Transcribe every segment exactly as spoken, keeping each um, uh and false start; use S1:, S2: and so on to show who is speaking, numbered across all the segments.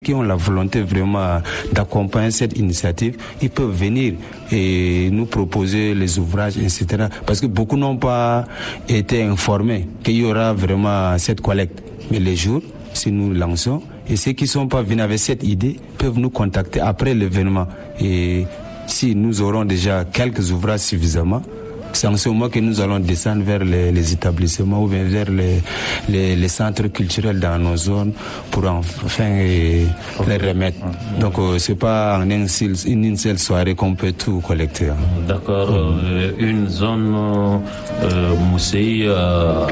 S1: qui ont la volonté vraiment d'accompagner cette initiative, ils peuvent venir et nous proposer les ouvrages, et cetera. Parce que beaucoup n'ont pas été informés qu'il y aura vraiment cette collecte. Mais les jours, si nous lançons, et ceux qui ne sont pas venus avec cette idée peuvent nous contacter après l'événement. Et si nous aurons déjà quelques ouvrages suffisamment, c'est en ce moment que nous allons descendre vers les, les établissements ou bien vers les, les, les centres culturels dans nos zones pour enfin euh, les remettre. Donc euh, c'est pas en une seule, une seule soirée qu'on peut tout collecter. Hein.
S2: D'accord. Euh, une zone euh, Mousséi, euh,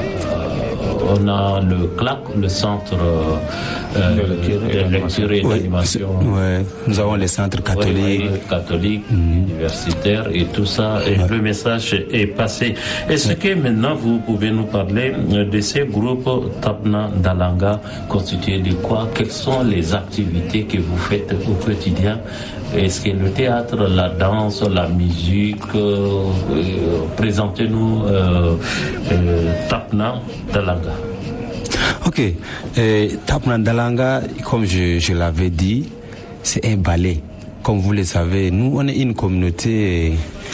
S2: on a le C L A C, le centre euh, de lecture et d'animation.
S1: Oui, ouais. Nous avons les centres catholiques.
S2: Ouais, ouais, catholiques, mmh. universitaires et tout ça. Et ouais. Le message est passé. Est-ce ouais. que maintenant vous pouvez nous parler de ces groupes Tapna Dalanga constitués de quoi? Quelles sont les activités que vous faites au quotidien? Est-ce que le théâtre, la danse, la musique, euh, euh, présentez-nous euh, euh, Tapna Dalanga.
S1: Ok, euh, Tapna Dalanga, comme je, je l'avais dit, c'est un ballet. Comme vous le savez, nous on est une communauté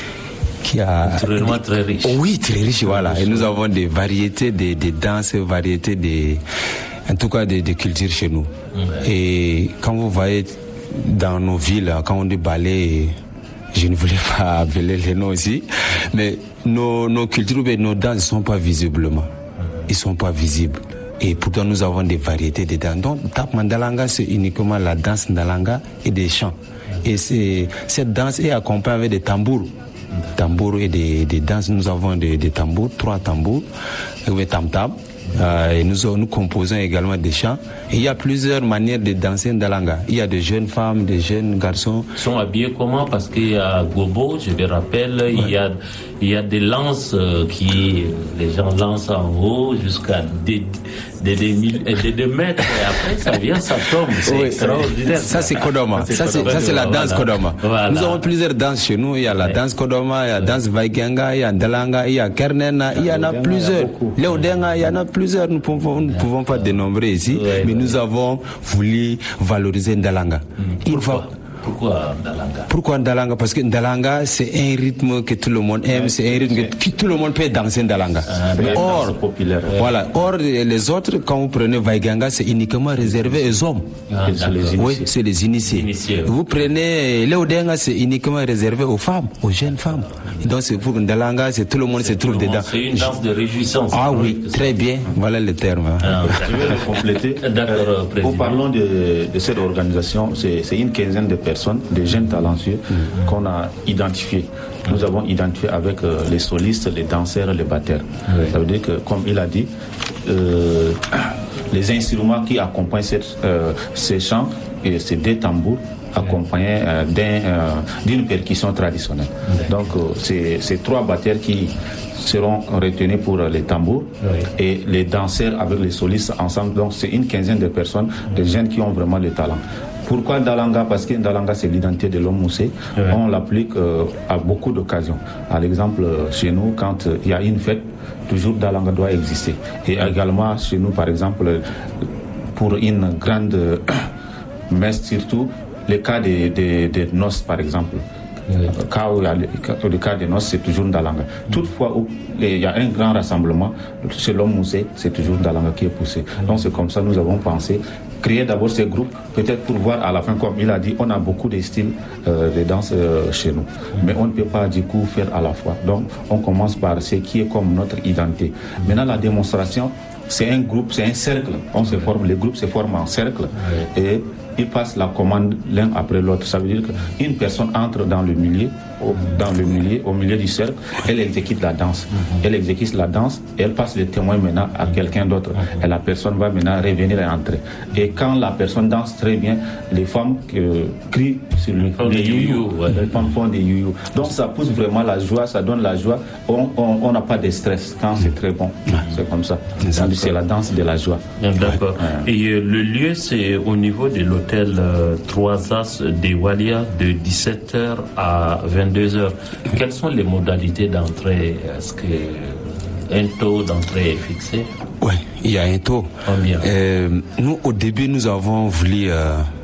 S1: qui a...
S2: Très, des, très riche.
S1: Oui, très riche, voilà. Et nous avons des variétés de, de danses, variétés de... En tout cas, de, de cultures chez nous. Ouais. Et quand vous voyez dans nos villes, quand on dit ballet, je ne voulais pas appeler les noms aussi, mais nos, nos cultures, nos danses ne sont pas visiblement. Ils ne sont pas visibles. Et pourtant, nous avons des variétés de danses. Donc, Tapna Dalanga, c'est uniquement la danse Dalanga et des chants. Et c'est, cette danse est accompagnée avec des tambours. Tambours et des, des danses. Nous avons des, des tambours, trois tambours, avec tam-tam. Euh, et nous, nous composons également des chants. Et il y a plusieurs manières de danser Dalanga. Il y a des jeunes femmes, des jeunes garçons.
S2: Ils sont habillés comment? Parce qu'il y a Gobo, je me rappelle, ouais. il, y a, il y a des lances qui les gens lancent en haut jusqu'à des, des, des, mille, des deux mètres. Et après, ça vient, ça tombe. C'est oui, extraordinaire.
S1: Ça, c'est Kodoma. Ça, c'est, ça, c'est la danse voilà. Kodoma. Voilà. Nous avons plusieurs danses chez nous. Il y a la ouais. danse Kodoma, il y a la danse Vaikenga, il y a Dalanga, il y a Kernena, il y en a plusieurs. Léodenga, il y en a plusieurs. Nous ne pouvons, nous pouvons pas dénombrer ici. Ouais. Mais nous avons voulu valoriser Ndalanga.
S2: Mmh. Il va... Pourquoi Ndalanga?
S1: Pourquoi Ndalanga? Parce que Ndalanga, c'est un rythme que tout le monde aime, ouais, c'est un rythme que, que tout le monde peut danser Ndalanga. Ah, or, populaire, ouais. voilà, or, les autres, quand vous prenez Vaikenga, c'est uniquement réservé aux hommes.
S2: Ah, c'est les
S1: oui, c'est les initiés. initiés vous prenez Léodenga, c'est uniquement réservé aux femmes, aux jeunes femmes. Et donc, c'est pour Ndalanga, c'est tout le monde c'est se trouve dedans.
S2: C'est une danse de réjouissance.
S1: Ah oui, très bien, voilà le terme.
S3: Ah, je vais le compléter. D'accord, président. En parlant de, de cette organisation, c'est, c'est une quinzaine de personnes. Des jeunes talentueux mmh. qu'on a identifiés. Nous avons identifié avec euh, les solistes, les danseurs, les batteurs. Oui. Ça veut dire que, comme il a dit, euh, les instruments qui accompagnent cette, euh, ces chants, et c'est des tambours accompagnés euh, d'un, euh, d'une percussion traditionnelle. Oui. Donc, euh, c'est, c'est trois batteurs qui seront retenus pour les tambours oui. et les danseurs avec les solistes ensemble. Donc, c'est une quinzaine de personnes, des jeunes qui ont vraiment le talent. Pourquoi Dalanga? Parce que Dalanga, c'est l'identité de l'homme moussé. Oui. On l'applique euh, à beaucoup d'occasions. Par exemple, euh, chez nous, quand il euh, y a une fête, toujours Dalanga doit exister. Et également, chez nous, par exemple, pour une grande euh, messe, surtout, le cas des de, de noces, par exemple. Oui. Quand il y a le, le cas des noces, c'est toujours Ndalanga. Oui. Toutefois, où il y a un grand rassemblement, chez l'homme moussé, c'est toujours Ndalanga qui est poussé. Oui. Donc c'est comme ça que nous avons pensé créer d'abord ces groupes, peut-être pour voir à la fin, comme il a dit, on a beaucoup de styles euh, de danse euh, chez nous. Oui. Mais on ne peut pas du coup faire à la fois. Donc on commence par ce qui est comme notre identité. Oui. Maintenant la démonstration, c'est un groupe, c'est un cercle. On se forme, les groupes se forment en cercle. Oui. Et ils passent la commande l'un après l'autre. Ça veut dire qu'une personne entre dans le milieu, au, dans le milieu, au milieu du cercle, elle exécute la danse. Elle exécute la danse et elle passe le témoin maintenant à quelqu'un d'autre. Et la personne va maintenant revenir et entrer. Et quand la personne danse très bien, les femmes euh, crient sur le les you-you. Ouais. Les femmes font des you-you. Donc ça pousse vraiment la joie, ça donne la joie. On n'a pas de stress quand c'est très bon. C'est comme ça. C'est la danse de la joie.
S2: D'accord. Ouais. Et euh, le lieu, c'est au niveau de l'hôtel euh, trois As de Walia de dix-sept heures à vingt-deux heures. Quelles sont les modalités d'entrée? Est-ce que un taux d'entrée est fixé?
S1: Oui, il y a un taux.
S2: Combien?
S1: Euh, nous, au début, nous avons voulu euh,